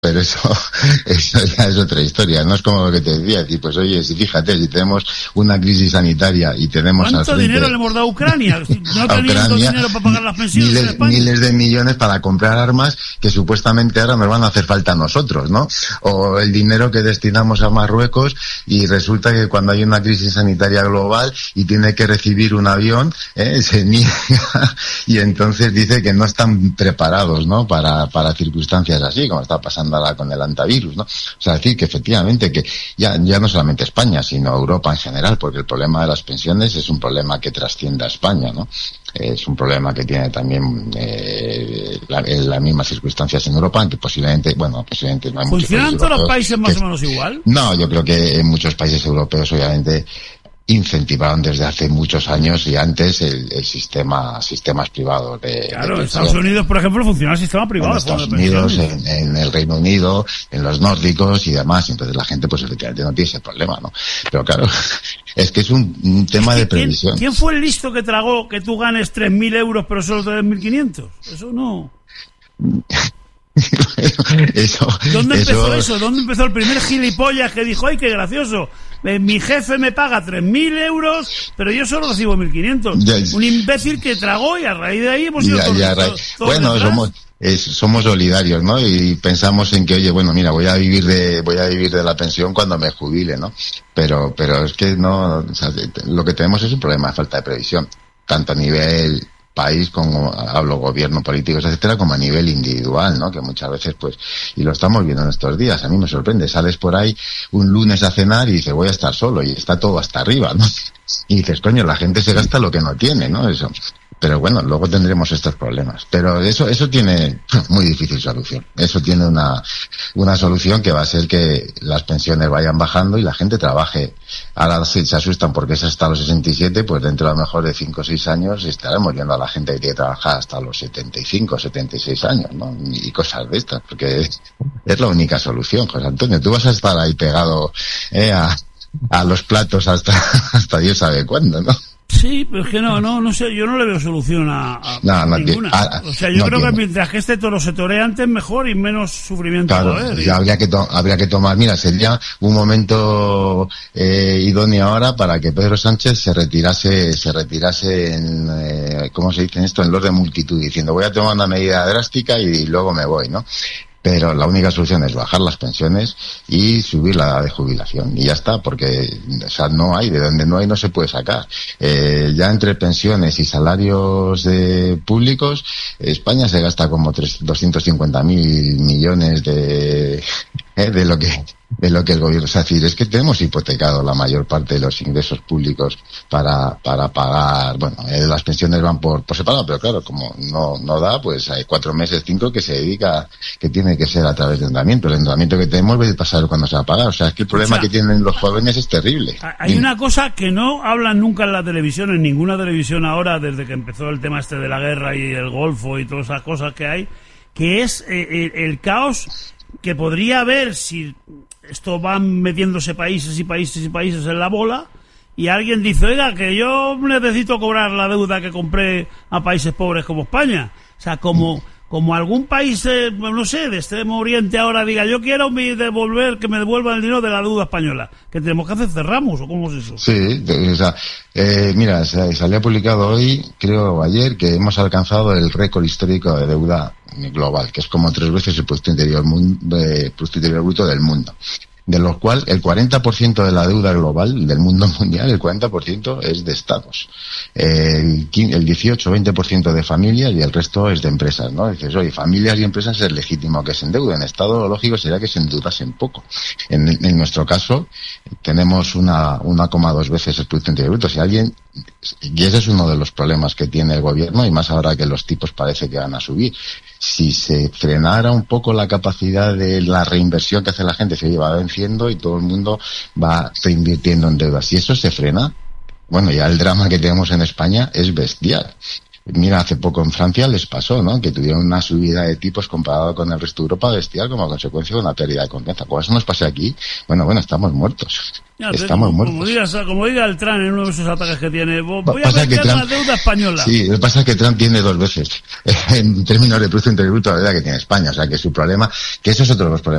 Pero eso ya es otra historia, no es como lo que te decía, pues oye, si fíjate, si tenemos una crisis sanitaria y tenemos ¿cuánto dinero le hemos dado a Ucrania? No teniendo dinero para pagar las pensiones en España. Miles de millones para comprar armas que supuestamente ahora nos van a hacer falta a nosotros, ¿no? O el dinero que destinamos a Marruecos y resulta que cuando hay una crisis sanitaria global y tiene que recibir un avión, se niega y entonces dice que no están preparados, ¿no? Para circunstancias así, como está pasando ahora con el antivirus, ¿no? O sea, decir que efectivamente que ya no solamente España, sino Europa en general, porque el problema de las pensiones es un problema que trasciende a España, ¿no? Es un problema que tiene también las mismas circunstancias en Europa, aunque posiblemente no hay muchos. ¿Funcionan todos los países más o menos igual? No, yo creo que en muchos países europeos, obviamente, incentivaron desde hace muchos años y antes el sistemas privados claro, en Estados Unidos, por ejemplo, funciona el sistema privado. En Estados Unidos, en el Reino Unido, en los nórdicos y demás. Entonces la gente, pues efectivamente no tiene ese problema, ¿no? Pero claro, es que es un tema de previsión. ¿Quién fue el listo que tragó que tú ganes 3.000 euros pero solo te den 1.500? Eso no. ¿Dónde empezó eso? ¿Dónde empezó el primer gilipollas que dijo, ay, qué gracioso? Mi jefe me paga 3.000 euros, pero yo solo recibo 1.500. Un imbécil que tragó y a raíz de ahí hemos ido todos bueno, somos solidarios, ¿no? Y pensamos en que, oye, bueno, mira, voy a vivir de la pensión cuando me jubile, ¿no? Pero es que no, o sea, lo que tenemos es un problema de falta de previsión, tanto a nivel país, como hablo gobierno, políticos, etcétera, como a nivel individual, ¿no? Que muchas veces, pues, y lo estamos viendo en estos días, a mí me sorprende, sales por ahí un lunes a cenar y dices, voy a estar solo, y está todo hasta arriba, ¿no? Y dices, coño, la gente se gasta lo que no tiene, ¿no? Eso. Pero bueno, luego tendremos estos problemas. Pero eso tiene muy difícil solución. Eso tiene una solución que va a ser que las pensiones vayan bajando y la gente trabaje. Ahora si se asustan porque es hasta los 67, pues dentro a lo mejor de 5 o 6 años estaremos viendo a la gente que tiene que trabajar hasta los 75, 76 años, ¿no? Y cosas de estas, porque es la única solución, José Antonio. Tú vas a estar ahí pegado a los platos hasta Dios sabe cuándo, ¿no? Sí, pero es que no sé, yo no le veo solución a ninguna. O sea, yo creo que mientras que todo se toree antes, mejor y menos sufrimiento. Claro, ya habría que tomar, mira, sería un momento idóneo ahora para que Pedro Sánchez se retirase en, ¿cómo se dice en esto? En los de multitud, diciendo voy a tomar una medida drástica y luego me voy, ¿no? Pero la única solución es bajar las pensiones y subir la edad de jubilación. Y ya está, porque, o sea, no hay, de donde no hay no se puede sacar. Ya entre pensiones y salarios públicos, España se gasta como 250.000 millones de lo que el gobierno, es decir, es que tenemos hipotecado la mayor parte de los ingresos públicos para pagar, las pensiones van por separado, pero claro, como no da, pues hay 4 meses, 5 que se dedica, que tiene que ser a través de endeudamiento. El endeudamiento que tenemos debe pasar cuando se va a pagar. O sea, es que el problema que tienen los jóvenes es terrible. Hay una cosa que no hablan nunca en la televisión, en ninguna televisión ahora, desde que empezó el tema de la guerra y el Golfo y todas esas cosas que hay, que es el caos que podría haber si esto van metiéndose países y países y países en la bola y alguien dice, oiga, que yo necesito cobrar la deuda que compré a países pobres como España. O sea, como algún país, no sé, de Extremo Oriente ahora diga, yo quiero que me devuelvan el dinero de la deuda española. ¿Qué tenemos que hacer? ¿Cerramos o cómo es eso? Sí, o sea, mira, salió publicado hoy, creo ayer, que hemos alcanzado el récord histórico de deuda global, que es como 3 veces el Producto Interior Bruto del mundo, de lo cual el 40% de la deuda global del mundo mundial, el 40% es de estados, el 18-20% de familias y el resto es de empresas, ¿no? Dices, oye, familias y empresas es legítimo que se endeuden, Estado lo lógico sería que se endeudasen poco. En nuestro caso tenemos 1,2 veces el Producto Interior Bruto. Y ese es uno de los problemas que tiene el gobierno, y más ahora que los tipos parece que van a subir. Si se frenara un poco la capacidad de la reinversión que hace la gente, se va venciendo y todo el mundo va reinvirtiendo en deuda. Si eso se frena, bueno, ya el drama que tenemos en España es bestial. Mira, hace poco en Francia les pasó, ¿no? Que tuvieron una subida de tipos comparado con el resto de Europa bestial como consecuencia de una pérdida de confianza. Como eso nos pase aquí, bueno, estamos muertos. Ya, Estamos muertos. Como diga el Trump en uno de esos ataques que tiene, voy a Pasa que vender la Trump- deuda española. Sí, lo que pasa es que Trump tiene 2 veces en términos de Producto Interior Bruto la deuda que tiene España. O sea, que su problema, que eso es otro de los problemas.